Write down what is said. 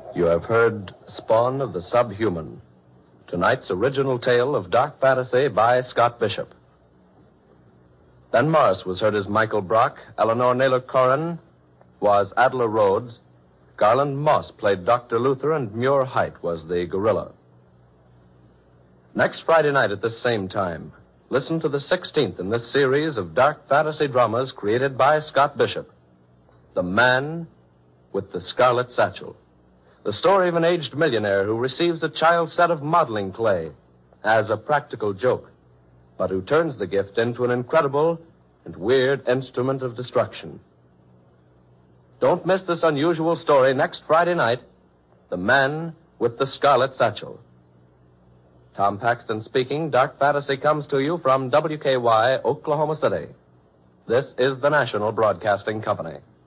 You have heard Spawn of the Subhuman, tonight's original tale of dark fantasy by Scott Bishop. Ben Morris was heard as Michael Brock, Eleanor Naylor Corrin was Adela Rhodes, Garland Moss played Dr. Luther, and Muir Height was the gorilla. Next Friday night at this same time, listen to the 16th in this series of dark fantasy dramas created by Scott Bishop, The Man with the Scarlet Satchel. The story of an aged millionaire who receives a child's set of modeling clay as a practical joke, but who turns the gift into an incredible and weird instrument of destruction. Don't miss this unusual story next Friday night, The Man with the Scarlet Satchel. Tom Paxton speaking. Dark Fantasy comes to you from WKY, Oklahoma City. This is the National Broadcasting Company.